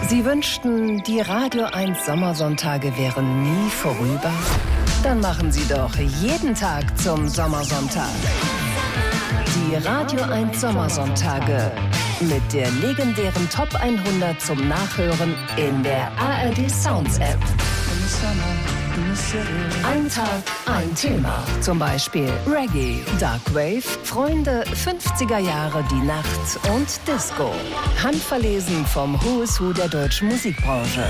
Sie wünschten, die Radio 1 Sommersonntage wären nie vorüber? Dann machen Sie doch jeden Tag zum Sommersonntag. Die Radio 1 Sommersonntage mit der legendären Top 100 zum Nachhören in der ARD Sounds App. Ein Tag, ein Thema. Zum Beispiel Reggae, Dark Wave, Freunde, 50er Jahre, die Nacht und Disco. Handverlesen vom Who is Who der deutschen Musikbranche.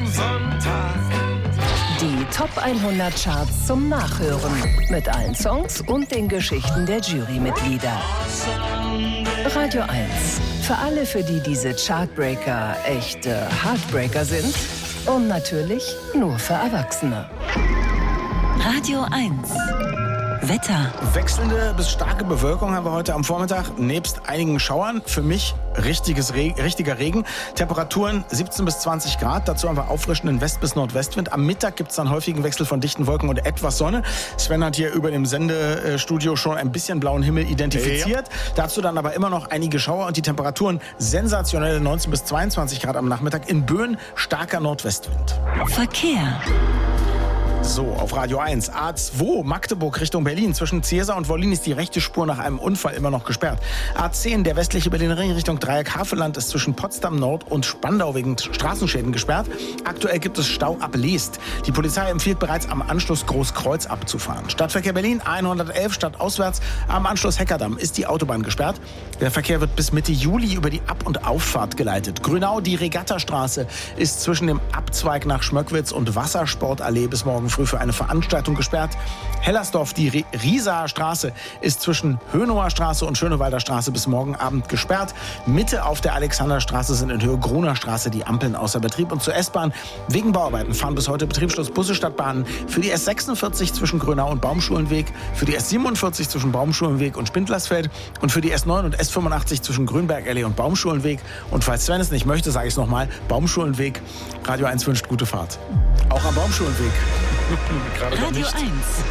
Die Top 100 Charts zum Nachhören. Mit allen Songs und den Geschichten der Jurymitglieder. Radio 1. Für alle, für die diese Chartbreaker echte Heartbreaker sind. Und natürlich nur für Erwachsene. Radio 1. Wetter. Wechselnde bis starke Bewölkung haben wir heute am Vormittag. Nebst einigen Schauern, für mich richtiger Regen. Temperaturen 17 bis 20 Grad. Dazu haben wir auffrischenden West- bis Nordwestwind. Am Mittag gibt es dann häufigen Wechsel von dichten Wolken und etwas Sonne. Sven hat hier über dem Sendestudio schon ein bisschen blauen Himmel identifiziert. Ja. Dazu dann aber immer noch einige Schauer und die Temperaturen sensationelle 19 bis 22 Grad am Nachmittag. In Böen starker Nordwestwind. Verkehr. So, auf Radio 1. A2 Magdeburg Richtung Berlin. Zwischen Ziersa und Wollin ist die rechte Spur nach einem Unfall immer noch gesperrt. A10, der westliche Berliner Ring Richtung Dreieck-Havelland, ist zwischen Potsdam Nord und Spandau wegen Straßenschäden gesperrt. Aktuell gibt es Stau ab Leest. Die Polizei empfiehlt bereits am Anschluss Großkreuz abzufahren. Stadtverkehr Berlin, A111 stadtauswärts. Am Anschluss Heckerdamm ist die Autobahn gesperrt. Der Verkehr wird bis Mitte Juli über die Ab- und Auffahrt geleitet. Grünau, die Regattastraße, ist zwischen dem Abzweig nach Schmöckwitz und Wassersportallee bis morgen früh für eine Veranstaltung gesperrt. Hellersdorf, die Riesaer Straße, ist zwischen Hönower Straße und Schönewalder Straße bis morgen Abend gesperrt. Mitte auf der Alexanderstraße sind in Höhe Gruner Straße die Ampeln außer Betrieb. Und zur S-Bahn wegen Bauarbeiten fahren bis heute Betriebsschluss Busse statt Bahnen für die S46 zwischen Grönau und Baumschulenweg, für die S47 zwischen Baumschulenweg und Spindlersfeld und für die S9 und S85 zwischen Grünbergallee und Baumschulenweg. Und falls Sven es nicht möchte, sage ich es nochmal, Baumschulenweg. Radio 1 wünscht gute Fahrt. Auch am Baumschulenweg. Radio 1.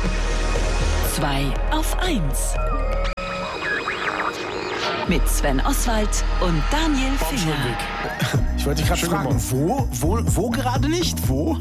2 auf 1. Mit Sven Oswald und Daniel Finger. Ich wollte dich gerade fragen, wo gerade nicht? Wo?